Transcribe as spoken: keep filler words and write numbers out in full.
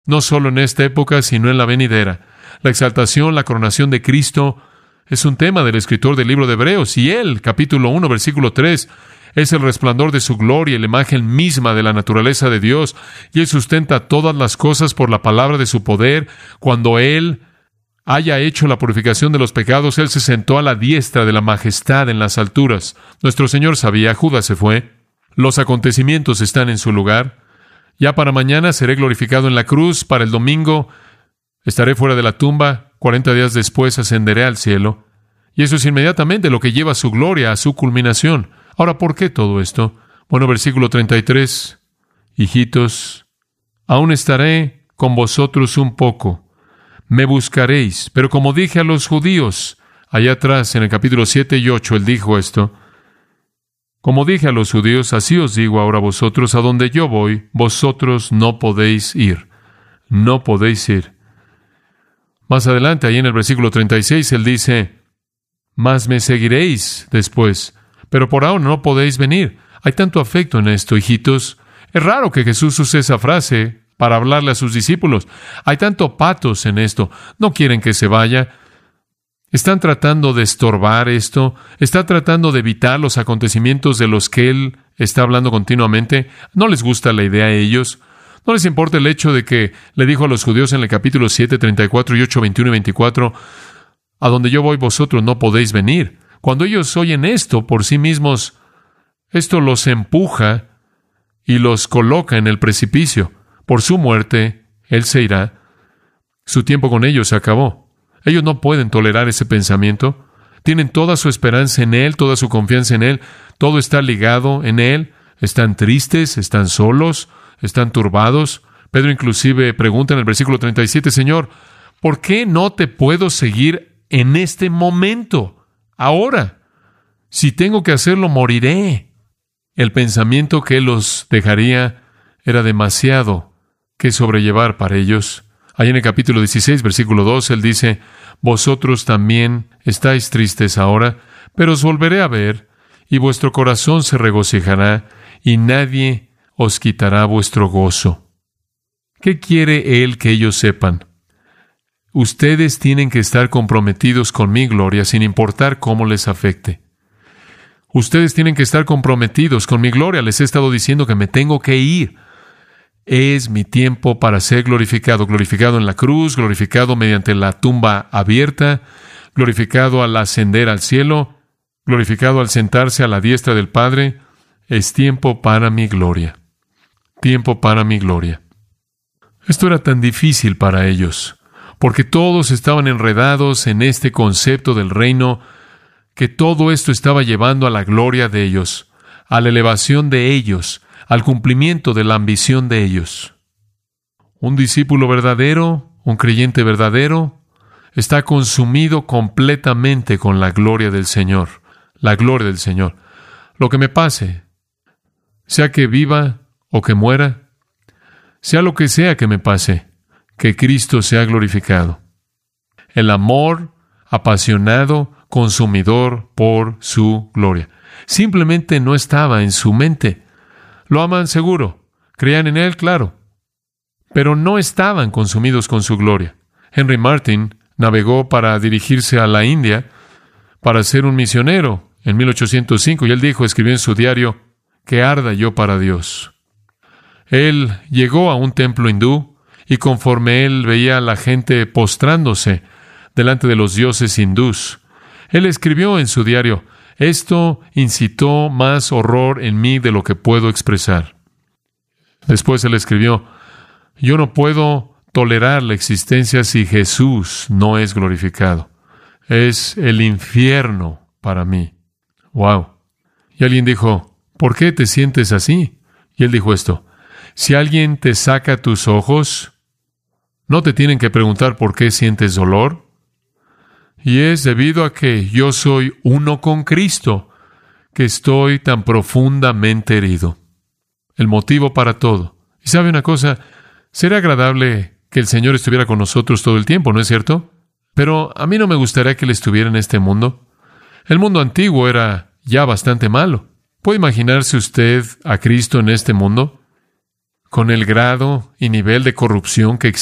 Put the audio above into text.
no solo en esta época, sino en la venidera. La exaltación, la coronación de Cristo es un tema del escritor del libro de Hebreos, y él, capítulo uno, versículo tres, es el resplandor de su gloria y la imagen misma de la naturaleza de Dios, y Él sustenta todas las cosas por la palabra de su poder. Cuando Él haya hecho la purificación de los pecados, Él se sentó a la diestra de la majestad en las alturas. Nuestro Señor sabía, Judas se fue, los acontecimientos están en su lugar. Ya para mañana seré glorificado en la cruz, para el domingo estaré fuera de la tumba, cuarenta días después ascenderé al cielo, y eso es inmediatamente lo que lleva su gloria a su culminación. Ahora, ¿por qué todo esto? Bueno, versículo treinta y tres, hijitos, aún estaré con vosotros un poco, me buscaréis, pero como dije a los judíos, allá atrás en el capítulo siete y ocho, Él dijo esto, como dije a los judíos, así os digo ahora a vosotros, a donde yo voy, vosotros no podéis ir, no podéis ir. Más adelante, ahí en el versículo treinta y seis, Él dice, mas me seguiréis después, pero por ahora no podéis venir. Hay tanto afecto en esto, hijitos. Es raro que Jesús use esa frase para hablarle a sus discípulos. Hay tanto patos en esto. No quieren que se vaya. Están tratando de estorbar esto. Están tratando de evitar los acontecimientos de los que Él está hablando continuamente. No les gusta la idea a ellos. No les importa el hecho de que le dijo a los judíos en el capítulo siete, treinta y cuatro y ocho, veintiuno y veinticuatro, a donde yo voy vosotros no podéis venir. Cuando ellos oyen esto por sí mismos, esto los empuja y los coloca en el precipicio. Por su muerte, Él se irá. Su tiempo con ellos se acabó. Ellos no pueden tolerar ese pensamiento. Tienen toda su esperanza en Él, toda su confianza en Él. Todo está ligado en Él. Están tristes, están solos, están turbados. Pedro inclusive pregunta en el versículo treinta y siete, Señor, ¿por qué no te puedo seguir en este momento? Ahora, si tengo que hacerlo, moriré. El pensamiento que Él los dejaría era demasiado que sobrellevar para ellos. Ahí en el capítulo dieciséis, versículo dos, Él dice, vosotros también estáis tristes ahora, pero os volveré a ver, y vuestro corazón se regocijará, y nadie os quitará vuestro gozo. ¿Qué quiere Él que ellos sepan? Ustedes tienen que estar comprometidos con mi gloria sin importar cómo les afecte. Ustedes tienen que estar comprometidos con mi gloria. Les he estado diciendo que me tengo que ir. Es mi tiempo para ser glorificado. Glorificado en la cruz, glorificado mediante la tumba abierta, glorificado al ascender al cielo, glorificado al sentarse a la diestra del Padre. Es tiempo para mi gloria. Tiempo para mi gloria. Esto era tan difícil para ellos, porque todos estaban enredados en este concepto del reino, que todo esto estaba llevando a la gloria de ellos, a la elevación de ellos, al cumplimiento de la ambición de ellos. Un discípulo verdadero, un creyente verdadero, está consumido completamente con la gloria del Señor, la gloria del Señor. Lo que me pase, sea que viva o que muera, sea lo que sea que me pase, que Cristo sea glorificado. El amor apasionado, consumidor por su gloria. Simplemente no estaba en su mente. Lo aman seguro, creían en Él, claro, pero no estaban consumidos con su gloria. Henry Martyn navegó para dirigirse a la India para ser un misionero en mil ochocientos cinco, y él dijo, escribió en su diario, que arda yo para Dios. Él llegó a un templo hindú, y conforme él veía a la gente postrándose delante de los dioses hindús, él escribió en su diario, esto incitó más horror en mí de lo que puedo expresar. Después él escribió, yo no puedo tolerar la existencia si Jesús no es glorificado. Es el infierno para mí. Wow. Y alguien dijo, ¿por qué te sientes así? Y él dijo esto, si alguien te saca tus ojos, ¿no te tienen que preguntar por qué sientes dolor? Y es debido a que yo soy uno con Cristo, que estoy tan profundamente herido. El motivo para todo. Y sabe una cosa, sería agradable que el Señor estuviera con nosotros todo el tiempo, ¿no es cierto? Pero a mí no me gustaría que Él estuviera en este mundo. El mundo antiguo era ya bastante malo. ¿Puede imaginarse usted a Cristo en este mundo? con el grado y nivel de corrupción que